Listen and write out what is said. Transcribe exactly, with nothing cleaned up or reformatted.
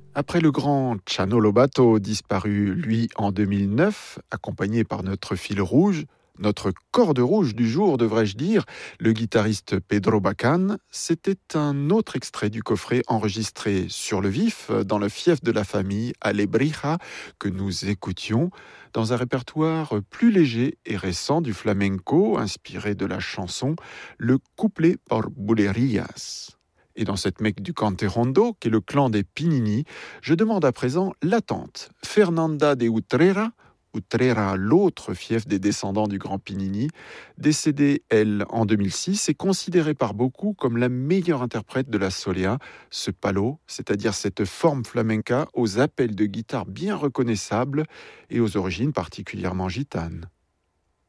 Après le grand Chano Lobato, disparu lui en deux mille neuf, accompagné par notre fil rouge, notre corde rouge du jour, devrais-je dire, le guitariste Pedro Bacan, c'était un autre extrait du coffret enregistré sur le vif, dans le fief de la famille, à Lebrija, que nous écoutions, dans un répertoire plus léger et récent du flamenco, inspiré de la chanson, le couplet por Bulerías. Et dans cette mecque du Cante Rondo, qui est le clan des Pinini, je demande à présent l'attente. Fernanda de Utrera, Utrera, l'autre fief des descendants du grand Pinini, décédée, elle, en deux mille six, est considérée par beaucoup comme la meilleure interprète de la solea, ce palo, c'est-à-dire cette forme flamenca aux appels de guitare bien reconnaissables et aux origines particulièrement gitanes.